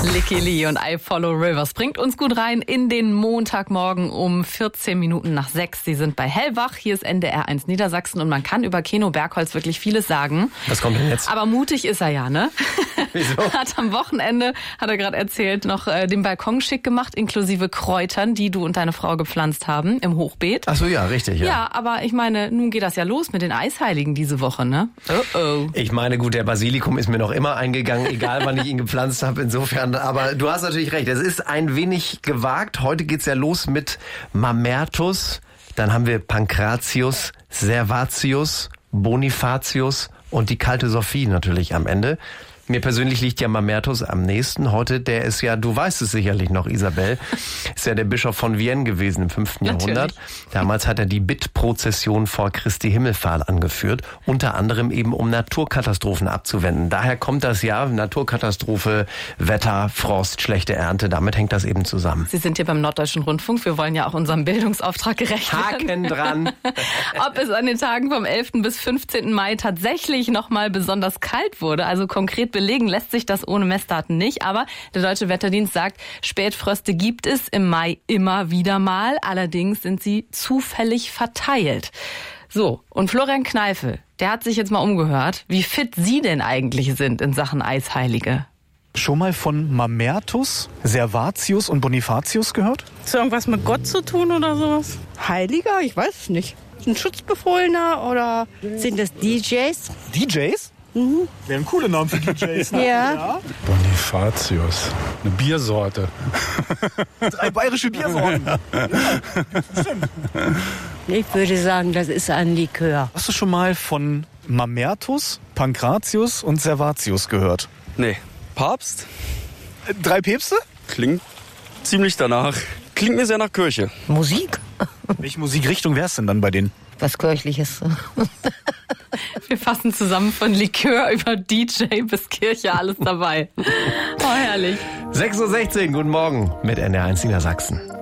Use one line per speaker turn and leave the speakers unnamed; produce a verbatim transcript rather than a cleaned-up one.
Licky Lee und I Follow Rivers bringt uns gut rein in den Montagmorgen um vierzehn Minuten nach sechs. Sie sind bei Hellwach, hier ist N D R eins Niedersachsen und man kann über Keno Bergholz wirklich vieles sagen.
Was kommt denn jetzt?
Aber mutig ist er ja, ne?
Wieso?
Hat am Wochenende, hat er gerade erzählt, noch äh, den Balkon schick gemacht, inklusive Kräutern, die du und deine Frau gepflanzt haben im Hochbeet.
Ach so, ja, richtig, ja.
Ja, aber ich meine, nun geht das ja los mit den Eisheiligen diese Woche, ne? Oh oh.
Ich meine, gut, der Basilikum ist mir noch immer eingegangen, egal wann ich ihn gepflanzt habe, insofern. Aber du hast natürlich recht, es ist ein wenig gewagt. Heute geht's ja los mit Mamertus, dann haben wir Pankratius, Servatius, Bonifatius und die kalte Sophie natürlich am Ende. Mir persönlich liegt ja Mamertus am nächsten. Heute, der ist ja, du weißt es sicherlich noch, Isabel, ist ja der Bischof von Vienne gewesen im fünften Jahrhundert. Damals hat er die Bittprozession vor Christi Himmelfahrt angeführt, unter anderem eben um Naturkatastrophen abzuwenden. Daher kommt das ja, Naturkatastrophe, Wetter, Frost, schlechte Ernte, damit hängt das eben zusammen.
Sie sind hier beim Norddeutschen Rundfunk, wir wollen ja auch unserem Bildungsauftrag gerecht werden.
Haken dran.
Ob es an den Tagen vom elften bis fünfzehnten Mai tatsächlich nochmal besonders kalt wurde, also konkret belegen lässt sich das ohne Messdaten nicht, aber der Deutsche Wetterdienst sagt, Spätfröste gibt es im Mai immer wieder mal, allerdings sind sie zufällig verteilt. So, und Florian Kneifel, der hat sich jetzt mal umgehört, wie fit Sie denn eigentlich sind in Sachen Eisheilige.
Schon mal von Mamertus, Servatius und Bonifatius gehört?
Ist irgendwas mit Gott zu tun oder sowas?
Heiliger? Ich weiß es nicht. Ein Schutzbefohlener oder sind das D Js?
D Js?
Mhm.
Wären coole Namen für D Js, ne?
Ja.
ja.
Bonifatius, eine Biersorte.
Drei bayerische Biersorten. Ja. Stimmt.
Ich würde sagen, das ist ein Likör.
Hast du schon mal von Mamertus, Pankratius und Servatius gehört?
Nee. Papst?
Drei Päpste?
Klingt ziemlich danach. Klingt mir sehr nach Kirche.
Musik?
Welche Musikrichtung wär's denn dann bei denen?
Was Kirchliches.
Wir fassen zusammen von Likör über D J bis Kirche, alles dabei. Oh, herrlich.
sechs Uhr sechzehn, guten Morgen mit N D R eins Niedersachsen.